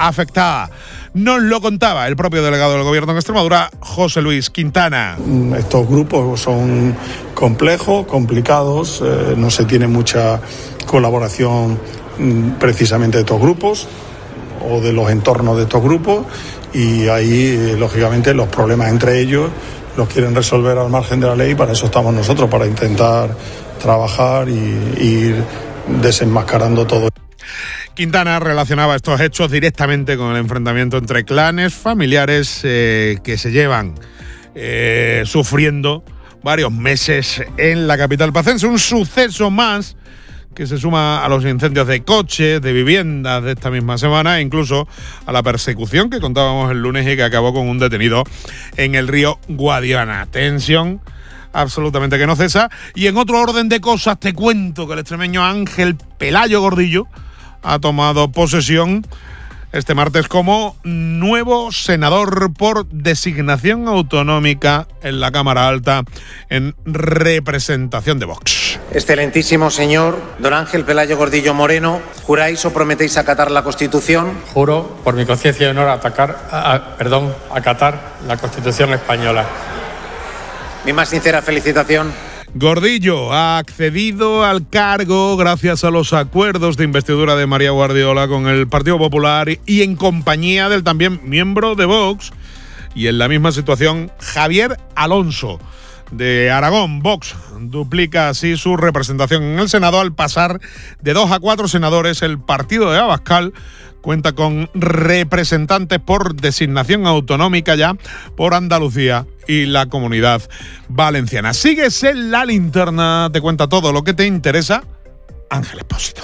afectada. Nos lo contaba el propio delegado del Gobierno en Extremadura, José Luis Quintana. Estos grupos son complejos, complicados, no se tiene mucha colaboración precisamente de estos grupos o de los entornos de estos grupos, y ahí, lógicamente, los problemas entre ellos los quieren resolver al margen de la ley. Para eso estamos nosotros, para intentar trabajar y ir desenmascarando todo. Quintana relacionaba estos hechos directamente con el enfrentamiento entre clanes familiares que se llevan sufriendo varios meses en la capital pacense. Un suceso más que se suma a los incendios de coches, de viviendas de esta misma semana, e incluso a la persecución que contábamos el lunes y que acabó con un detenido en el río Guadiana. Tensión absolutamente que no cesa. Y en otro orden de cosas te cuento que el extremeño Ángel Pelayo Gordillo ha tomado posesión este martes como nuevo senador por designación autonómica en la Cámara Alta en representación de Vox. Excelentísimo señor don Ángel Pelayo Gordillo Moreno, ¿juráis o prometéis acatar la Constitución? Juro, por mi conciencia y honor, acatar la Constitución española. Mi más sincera felicitación. Gordillo ha accedido al cargo gracias a los acuerdos de investidura de María Guardiola con el Partido Popular y en compañía del también miembro de Vox, y en la misma situación Javier Alonso de Aragón. Vox duplica así su representación en el Senado al pasar de 2 a 4 senadores. El partido de Abascal cuenta con representantes por designación autonómica ya por Andalucía y la Comunidad Valenciana. Sigues en La Linterna, te cuenta todo lo que te interesa Ángel Expósito.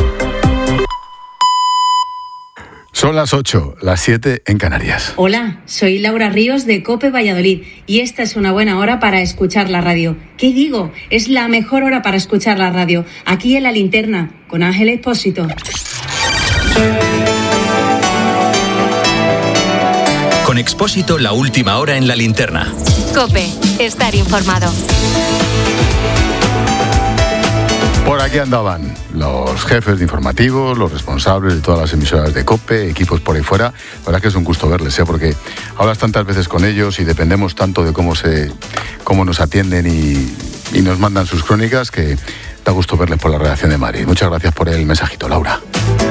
Son las 8, las 7 en Canarias. Hola, soy Laura Ríos de COPE Valladolid y esta es una buena hora para escuchar la radio. ¿Qué digo? Es la mejor hora para escuchar la radio, aquí en La Linterna, con Ángel Expósito. Con Expósito, la última hora en La Linterna. COPE, estar informado. Por aquí andaban los jefes de informativos, los responsables de todas las emisoras de COPE, equipos por ahí fuera. La verdad es que es un gusto verles, porque hablas tantas veces con ellos y dependemos tanto de cómo nos atienden y nos mandan sus crónicas, que da gusto verles por la redacción de Madrid. Muchas gracias por el mensajito, Laura.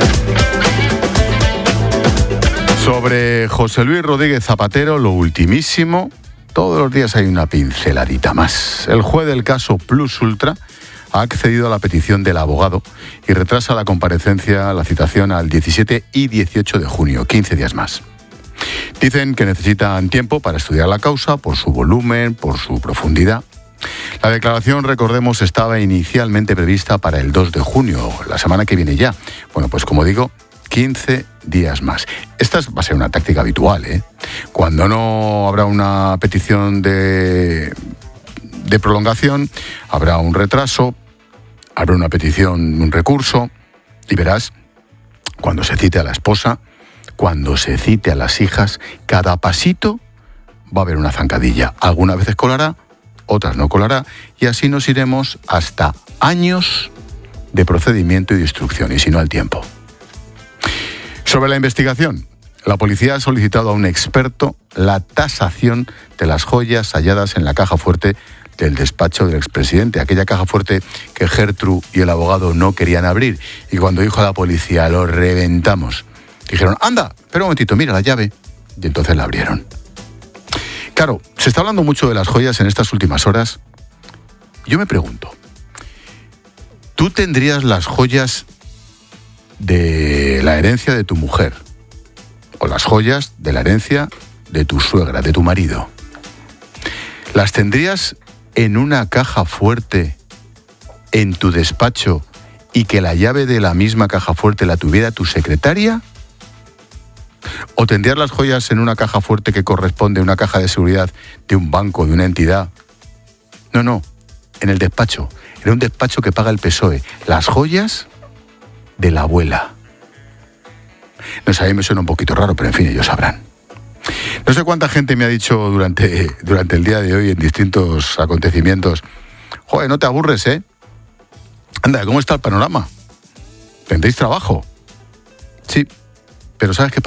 Sobre José Luis Rodríguez Zapatero, lo ultimísimo, todos los días hay una pinceladita más. El juez del caso Plus Ultra ha accedido a la petición del abogado y retrasa la comparecencia, la citación al 17 y 18 de junio, 15 días más. Dicen que necesitan tiempo para estudiar la causa por su volumen, por su profundidad. La declaración, recordemos, estaba inicialmente prevista para el 2 de junio, la semana que viene ya. Bueno, pues como digo, 15 días más. Esta va a ser una táctica habitual, ¿eh? Cuando no habrá una petición de prolongación, habrá un retraso, habrá una petición, un recurso, y verás, cuando se cite a la esposa, cuando se cite a las hijas, cada pasito va a haber una zancadilla. Algunas veces colará, otras no colará, y así nos iremos hasta años de procedimiento y de instrucción, y si no al tiempo. Sobre la investigación, la policía ha solicitado a un experto la tasación de las joyas halladas en la caja fuerte del despacho del expresidente, aquella caja fuerte que Gertrude y el abogado no querían abrir, y cuando dijo a la policía, lo reventamos, dijeron, anda, espera un momentito, mira la llave, y entonces la abrieron. Claro, se está hablando mucho de las joyas en estas últimas horas. Yo me pregunto, ¿tú tendrías las joyas de la herencia de tu mujer o las joyas de la herencia de tu suegra, de tu marido? ¿Las tendrías en una caja fuerte en tu despacho y que la llave de la misma caja fuerte la tuviera tu secretaria? ¿O tendrías las joyas en una caja fuerte que corresponde a una caja de seguridad de un banco, de una entidad? No, en el despacho. Era un despacho que paga el PSOE. Las joyas de la abuela. No sé, a mí me suena un poquito raro, pero en fin, ellos sabrán. No sé cuánta gente me ha dicho durante el día de hoy en distintos acontecimientos, joder, no te aburres, ¿eh? Anda, ¿cómo está el panorama? ¿Tendréis trabajo? Sí, pero ¿sabes qué pasa?